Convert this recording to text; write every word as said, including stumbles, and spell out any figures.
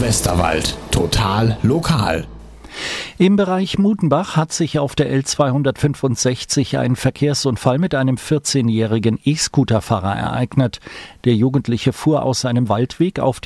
Westerwald. Total lokal. Im Bereich Mutenbach hat sich auf der L zweihundertfünfundsechzig ein Verkehrsunfall mit einem vierzehnjährigen E-Scooter-Fahrer ereignet. Der Jugendliche fuhr aus seinem Waldweg auf